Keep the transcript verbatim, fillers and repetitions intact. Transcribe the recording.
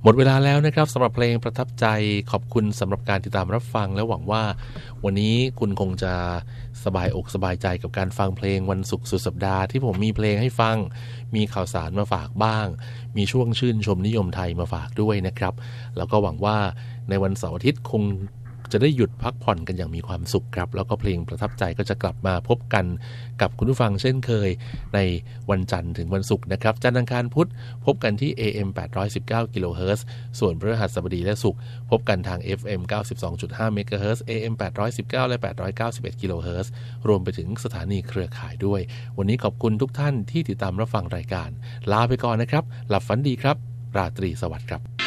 หมดเวลาแล้วนะครับสำหรับเพลงประทับใจขอบคุณสำหรับการติดตามรับฟังและหวังว่าวันนี้คุณคงจะสบายอกสบายใจกับการฟังเพลงวันศุกร์สุดสัปดาห์ที่ผมมีเพลงให้ฟังมีข่าวสารมาฝากบ้างมีช่วงชื่นชมนิยมไทยมาฝากด้วยนะครับแล้วก็หวังว่าในวันเสาร์อาทิตย์คงจะได้หยุดพักผ่อนกันอย่างมีความสุขครับแล้วก็เพลงประทับใจก็จะกลับมาพบกันกับคุณผู้ฟังเช่นเคยในวันจันทร์ถึงวันศุกร์นะครับจันทร์อังคารพุธพบกันที่ เอ เอ็ม แปดร้อยสิบเก้า กิโลเฮิรตซ์ส่วนพฤหัสบดีและศุกร์พบกันทาง เอฟ เอ็ม เก้าสิบสองจุดห้า เมกะเฮิรตซ์ เอ เอ็ม แปดร้อยสิบเก้า และ แปดร้อยเก้าสิบเอ็ด กิโลเฮิรตซ์รวมไปถึงสถานีเครือข่ายด้วยวันนี้ขอบคุณทุกท่านที่ติดตามรับฟังรายการลาไปก่อนนะครับหลับฝันดีครับราตรีสวัสดิ์ครับ